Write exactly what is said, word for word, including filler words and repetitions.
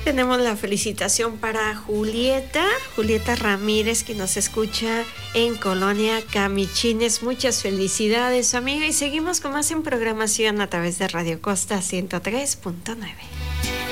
tenemos la felicitación para Julieta, Julieta Ramírez, que nos escucha en Colonia Camichines. Muchas felicidades, amiga, y seguimos con más en programación a través de Radio Costa ciento tres punto nueve.